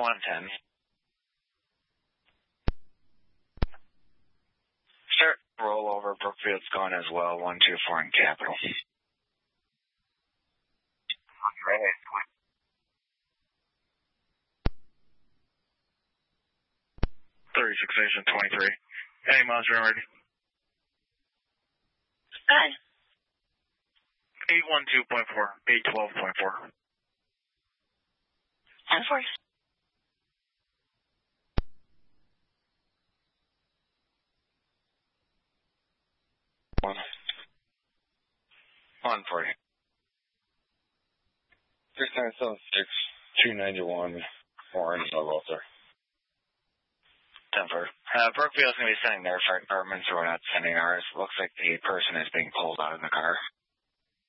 110. Start rollover. Brookfield's gone as well. 124 in Capital. Right. 36 Station 23. Any monster ready? Hi. 812.4. 812.4. And for One. 140. 6976 291 Orange level, sir. 10 for. Brookfield's going to be sending their fire department, so we're not sending ours. Looks like the person is being pulled out of the car.